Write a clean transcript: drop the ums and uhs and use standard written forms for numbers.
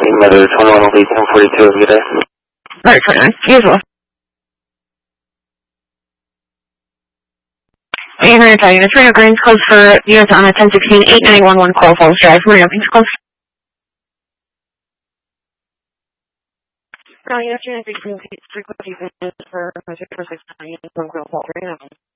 Mother 21 Elite 1042 of your day. Alright, 29. Usual. Hey, I'm Italian. It's Rio Green's close for units on a 1016-8911 Coral Falls Drive. Maria, Green's close. Unit 393 frequency for 669 from Coral Falls.